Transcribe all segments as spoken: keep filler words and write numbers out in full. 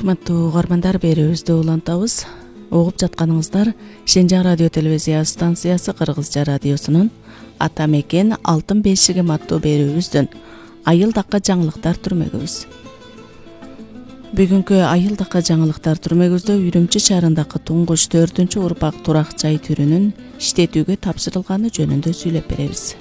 Урматтуу угармандар, берүүбүздү улантабыз. Угуп жатканыңыздар Шенжаң радио телевизия станциясы Кыргызча радиосунун Ата мекен алтын бешигим аттуу берүүбүздөн айылдакка жаңылыктар түрмөгүбүз. Бүгүнкү айылдакка жаңылыктар түрмөгүбүздө Үрүмчү шаарындагы туңгуч төртүнчү урпак турак жай түрүнүн иштетүүгө тапшырылганы жөнүндө сүйлөп беребиз.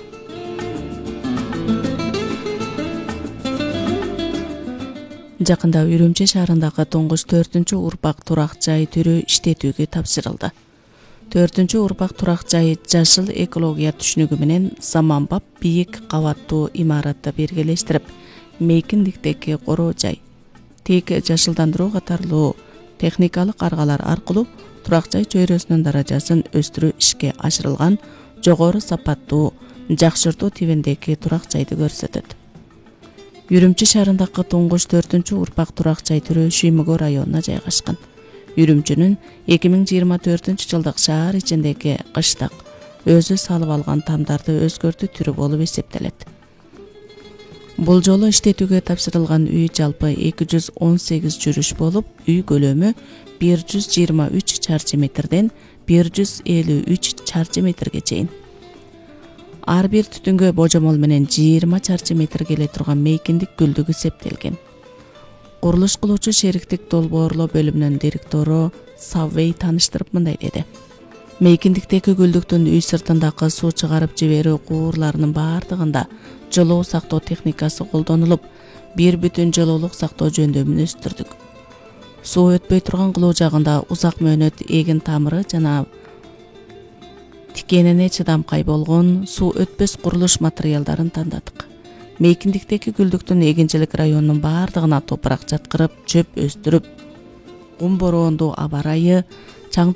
Жакында Үрүмчү шаарындагы туңгуч төртүнчү урпак турак жай түрү иштетүүгө тапшырылды. төртүнчү урпак турак жай жашыл экология түшүнүгү менен заманбап бийик кабаттуу имаратты биргелештирип, мейкиндиктеги короо жай, тек жашылдандыруу катарлуу техникалык аргалар аркылуу турак жай чөйрөсүнүн даражасын өстүрүү ишке ашырылган жогору сапаттуу, жакшыртуу тибиндеги турак жайды көрсөтөт. Үрүмчү шаарындагы туңгуч төртүнчү урпак турак жай түрү Шүймөгө районуна жайгашкан. Үрүмчүнүн эки миң жыйырма төртүнчү жылдык шаар ичиндеги кыштак өзү салып алган тамдарды өзгөртүү түрү болуп эсептелет. Бул жолу иштетүүгө тапшырылган үй жалпы эки жүз он сегиз жүрүш болуп, үй көлөмү бир жүз жыйырма үч чарчы метрден бир жүз элүү үч чарчы метрге чейин. Ар бир түтүнгө божомол менен жыйырма чарчы метр келе турган мейкиндик гүлдүк эсептелген. Курулуш кылуучу шериктик долбоорлоо бөлүмүнүн директору Саввей тааныштырып мындай деди. Мейкиндиктеги гүлдүктүн үй сыртындагы суу чыгарып жиберүү куурларынын баардыгында жылуу сактоо техникасы колдонулуп, бир бүтүн жылуулук сактоо жөндөмүн өстүрдүк. Суу өтпөй турган кылуу жагында узак мөөнөт эгин тамыры жана тикенине чыдамкай болгон суу өтпөс курулуш материалдарын тандадык. Мейкиндиктеги гүлдүктүн эгинчилик районунун баардыгына топурак жаткырып, чөп өстүрүп, кум бороондуу аба ырайы,